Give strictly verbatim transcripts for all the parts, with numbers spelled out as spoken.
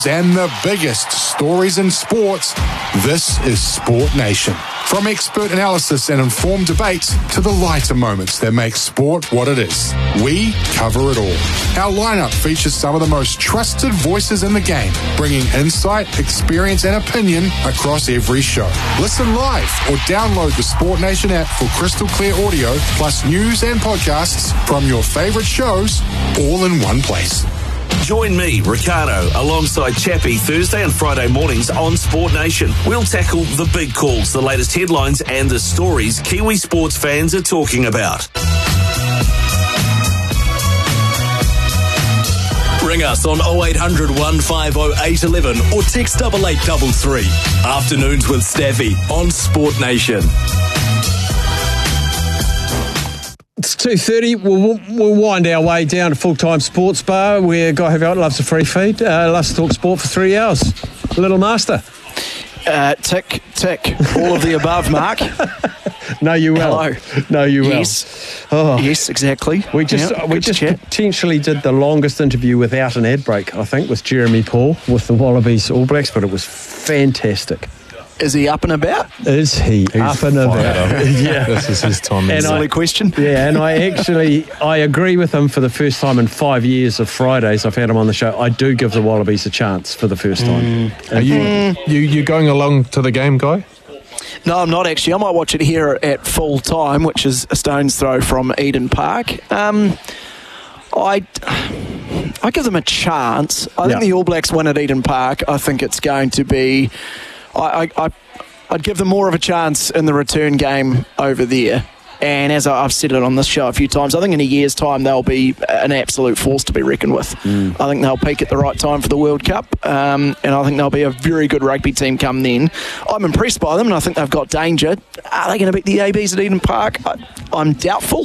And the biggest stories in sports, this is Sport Nation. From expert analysis and informed debate to the lighter moments that make sport what it is, we cover it all. Our lineup features some of the most trusted voices in the game, bringing insight, experience and opinion across every show. Listen live or download the Sport Nation app for crystal clear audio, plus news and podcasts from your favourite shows, all in one place. Join me, Ricardo, alongside Chappie Thursday and Friday mornings on Sport Nation. We'll tackle the big calls, the latest headlines and the stories Kiwi sports fans are talking about. Ring us on oh eight hundred, one five oh, eight one one or text double eight double three. Afternoons with Staffy on Sport Nation. It's two thirty. We'll, we'll wind our way down to Full-Time Sports Bar where Guy Havelt loves a free feed. Uh, loves to talk sport for three hours. Little Master. Uh, tick, tick. All of the above, Mark. No, you will. Hello. No, you will. Yes. Oh. Yes, exactly. We just yep, we just chat. potentially did the longest interview without an ad break, I think, with Jeremy Paul with the Wallabies All Blacks, but it was fantastic. Is he up and about? Is he He's up and about? Yeah, this is his time. And silly question. Yeah, and I actually I agree with him for the first time in five years of Fridays. I've had him on the show. I do give the Wallabies a chance for the first time. Mm. Are you, mm. you you going along to the game, Guy? No, I'm not actually. I might watch it here at full time, which is a stone's throw from Eden Park. Um, I I give them a chance. I think yeah. the All Blacks win at Eden Park. I think it's going to be. I, I, I'd give them more of a chance in the return game over there. And as I've said it on this show a few times, I think in a year's time they'll be an absolute force to be reckoned with. Mm. I think they'll peak at the right time for the World Cup, um, and I think they'll be a very good rugby team come then. I'm impressed by them, and I think they've got danger. Are they going to beat the A Bs at Eden Park? I, I'm doubtful.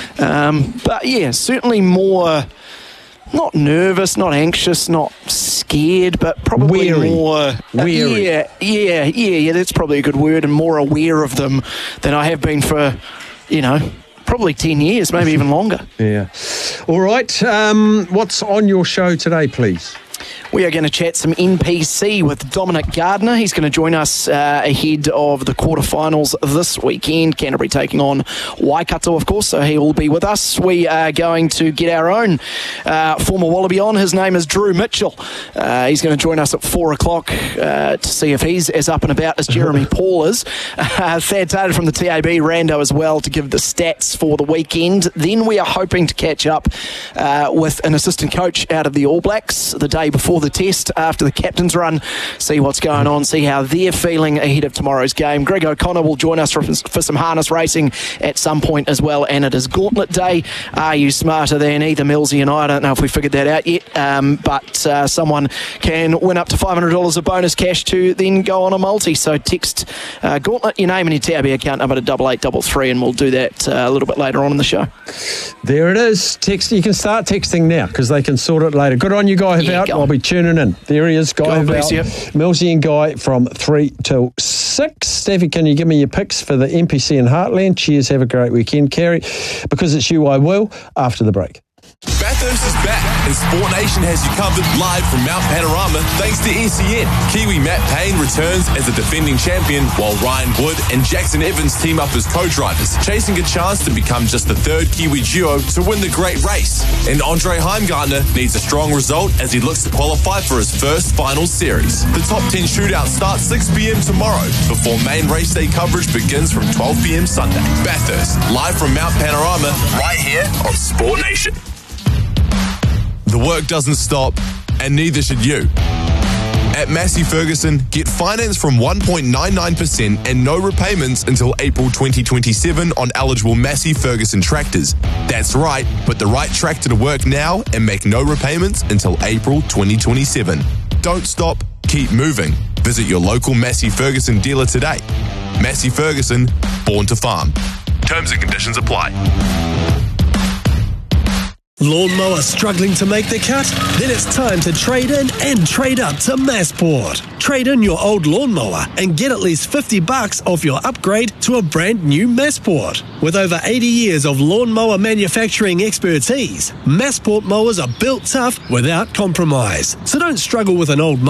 Um, but yeah, certainly more... Not nervous, not anxious, not scared, but probably Weary. more... Uh, Weary. Yeah, yeah, yeah, yeah, that's probably a good word, and more aware of them than I have been for, you know, probably ten years, maybe even longer. Yeah. All right, um, what's on your show today, please? We are going to chat some N P C with Dominic Gardner. He's going to join us uh, ahead of the quarterfinals this weekend. Canterbury taking on Waikato, of course, so he will be with us. We are going to get our own uh, former Wallaby on. His name is Drew Mitchell. Uh, he's going to join us at four o'clock uh, to see if he's as up and about as Jeremy Paul is. Uh, Thad Taylor from the T A B, Rando as well, to give the stats for the weekend. Then we are hoping to catch up uh, with an assistant coach out of the All Blacks the day before the test after the captain's run, see what's going on, see how they're feeling ahead of tomorrow's game. Greg O'Connor will join us for, for some harness racing at some point as well, and it is Gauntlet Day. Are you smarter than either Millsy and I? I don't know if we figured that out yet, um, but uh, someone can win up to five hundred dollars of bonus cash to then go on a multi. So text uh, Gauntlet, your name and your T A B account number to double eight double three, and we'll do that uh, a little bit later on in the show. There it is. Text. You can start texting now because they can sort it later. Good on you, Guy Havelt. Yeah, I'll be tuning in. There he is, Guy Havelt. Millsy and Guy from three till six. Steffi, can you give me your picks for the N P C in Heartland? Cheers, have a great weekend. Carrie, because it's you, I will, after the break. Bathurst is back, and Sport Nation has you covered live from Mount Panorama thanks to S E N. Kiwi Matt Payne returns as a defending champion, while Ryan Wood and Jackson Evans team up as co-drivers, chasing a chance to become just the third Kiwi duo to win the great race. And Andre Heimgartner needs a strong result as he looks to qualify for his first final series. The top ten shootout starts six p.m. tomorrow, before main race day coverage begins from twelve p.m. Sunday. Bathurst, live from Mount Panorama, right here on Sport Nation. The work doesn't stop, and neither should you. At Massey Ferguson, get finance from one point nine nine percent and no repayments until April twenty twenty-seven on eligible Massey Ferguson tractors. That's right, put the right tractor to work now and make no repayments until April twenty twenty-seven. Don't stop, keep moving. Visit your local Massey Ferguson dealer today. Massey Ferguson, born to farm. Terms and conditions apply. Lawnmower struggling to make the cut? Then it's time to trade in and trade up to Massport. Trade in your old lawnmower and get at least fifty bucks off your upgrade to a brand new Massport. With over eighty years of lawnmower manufacturing expertise, Massport mowers are built tough without compromise. So don't struggle with an old mower.